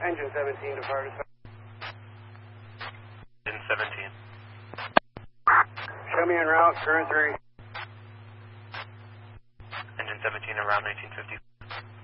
Engine 17 to fire. Engine 17. Show me en route, current 3. Engine 17 around 1950.